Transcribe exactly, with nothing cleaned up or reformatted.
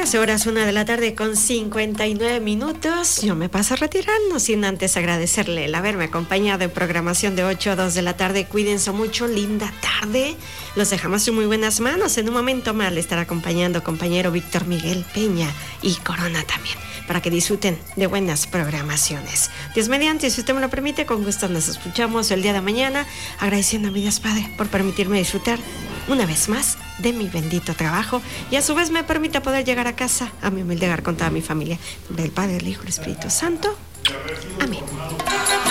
Las horas una de la tarde con cincuenta y nueve minutos. Yo me paso a retirar, no sin antes agradecerle el haberme acompañado en programación de ocho a dos de la tarde. Cuídense mucho, linda tarde. Los dejamos en muy buenas manos. En un momento más le estará acompañando compañero Víctor Miguel Peña y Corona también, para que disfruten de buenas programaciones. Dios mediante, si usted me lo permite, con gusto nos escuchamos el día de mañana, agradeciendo a mi Dios Padre por permitirme disfrutar una vez más de mi bendito trabajo y a su vez me permita poder llegar a casa a mi humilde hogar con toda mi familia. Del Padre, del Hijo y del Espíritu Santo. Amén.